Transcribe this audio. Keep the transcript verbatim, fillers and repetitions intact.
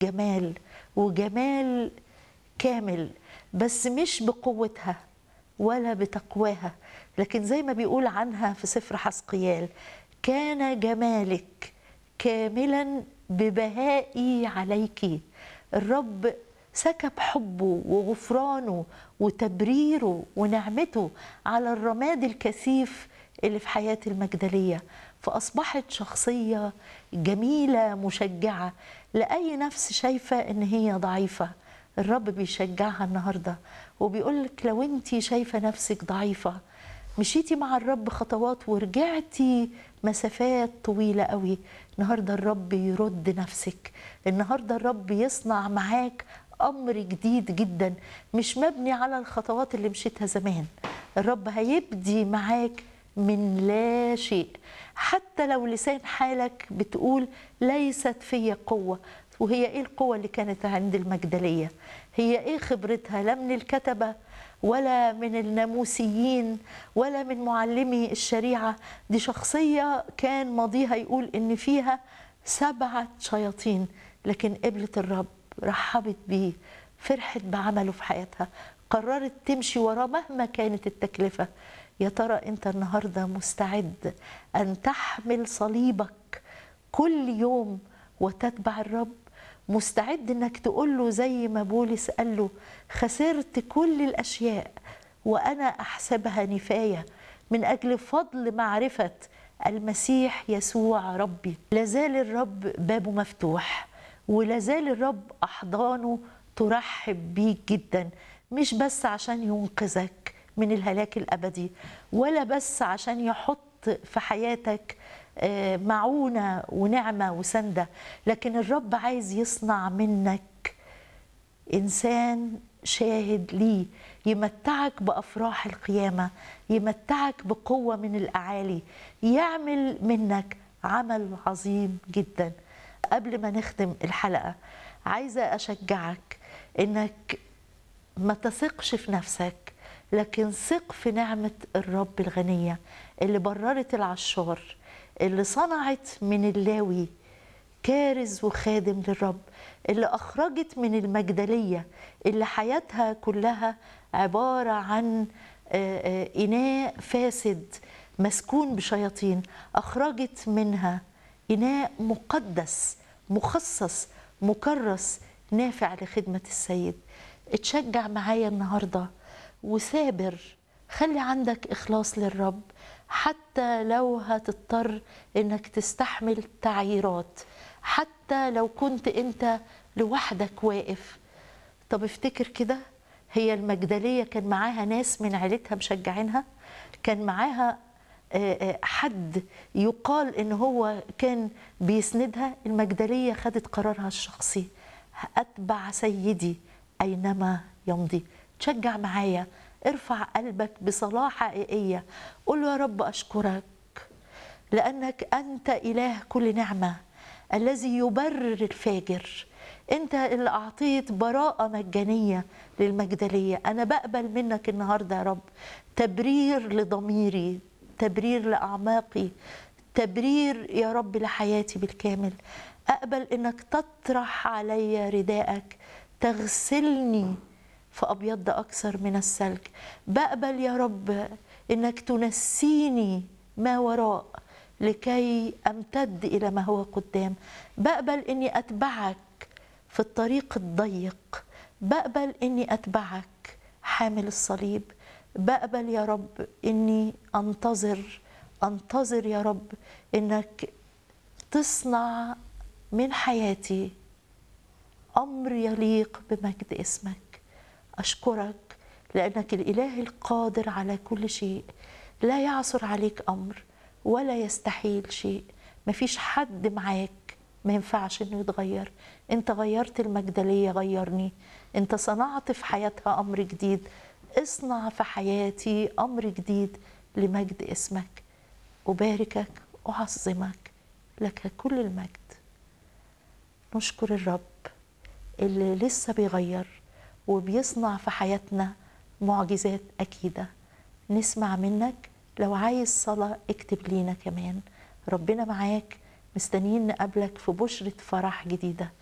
جمال، وجمال كامل، بس مش بقوتها ولا بتقواها، لكن زي ما بيقول عنها في سفر حسقيال: كان جمالك كاملا ببهائي عليك. الرب سكب حبه وغفرانه وتبريره ونعمته على الرماد الكثيف اللي في حياة المجدلية، فأصبحت شخصية جميلة مشجعة لأي نفس شايفة إن هي ضعيفة. الرب بيشجعها النهاردة وبيقولك: لو انتي شايفة نفسك ضعيفة، مشيتي مع الرب خطوات ورجعتي مسافات طويلة قوي، النهاردة الرب يرد نفسك. النهاردة الرب يصنع معاك أمر جديد جدا مش مبني على الخطوات اللي مشيتها زمان. الرب هيبدي معاك من لا شيء، حتى لو لسان حالك بتقول ليست في قوة. وهي ايه القوة اللي كانت عند المجدلية؟ هي ايه خبرتها؟ لا من الكتبة ولا من الناموسيين ولا من معلمي الشريعة. دي شخصية كان ماضيها يقول ان فيها سبعة شياطين، لكن قبلت الرب، رحبت بيه، فرحت بعمله في حياتها، قررت تمشي وراه مهما كانت التكلفة. يا ترى انت النهاردة مستعد ان تحمل صليبك كل يوم وتتبع الرب؟ مستعد انك تقول له زي ما بولس قال له: خسرت كل الاشياء وانا احسبها نفايه من اجل فضل معرفه المسيح يسوع ربي. لازال الرب بابه مفتوح، ولازال الرب احضانه ترحب بيك جدا، مش بس عشان ينقذك من الهلاك الابدي، ولا بس عشان يحط في حياتك معونة ونعمة وسندة، لكن الرب عايز يصنع منك إنسان شاهد ليه، يمتعك بأفراح القيامة، يمتعك بقوة من الأعالي، يعمل منك عمل عظيم جدا. قبل ما نختم الحلقة عايزة أشجعك إنك ما تثقش في نفسك، لكن ثق في نعمة الرب الغنية اللي بررت العشار، اللي صنعت من اللاوي كارز وخادم للرب، اللي أخرجت من المجدلية اللي حياتها كلها عبارة عن إناء فاسد مسكون بشياطين، أخرجت منها إناء مقدس مخصص مكرس نافع لخدمة السيد. اتشجع معايا النهاردة وثابر، خلي عندك إخلاص للرب، حتى لو هتضطر إنك تستحمل تعييرات، حتى لو كنت أنت لوحدك واقف. طب افتكر كده، هي المجدلية كان معاها ناس من عيلتها مشجعينها؟ كان معاها حد يقال إن هو كان بيسندها؟ المجدلية خدت قرارها الشخصي: أتبع سيدي أينما يمضي. تشجع معايا، ارفع قلبك بصلاة حقيقية، قل له: يا رب أشكرك لأنك أنت إله كل نعمة، الذي يبرر الفاجر. أنت اللي أعطيت براءة مجانية للمجدلية. أنا بقبل منك النهاردة يا رب تبرير لضميري، تبرير لأعماقي، تبرير يا رب لحياتي بالكامل. أقبل إنك تطرح علي رداءك تغسلني فأبيض أكثر من الثلج. بقبل يا رب إنك تنسيني ما وراء لكي أمتد إلى ما هو قدام. بقبل إني أتبعك في الطريق الضيق، بقبل إني أتبعك حامل الصليب. بقبل يا رب إني أنتظر أنتظر يا رب إنك تصنع من حياتي أمر يليق بمجد اسمك. أشكرك لأنك الإله القادر على كل شيء، لا يعثر عليك أمر ولا يستحيل شيء. مفيش حد معاك ما ينفعش إنه يتغير. أنت غيرت المجدلية، غيرني. أنت صنعت في حياتها أمر جديد، اصنع في حياتي أمر جديد لمجد اسمك. أباركك أعظمك، لك كل المجد. نشكر الرب اللي لسه بيغير وبيصنع في حياتنا معجزات أكيدة. نسمع منك. لو عايز صلاة اكتب لينا كمان. ربنا معاك، مستنيين نقابلك في بشرة فرح جديدة.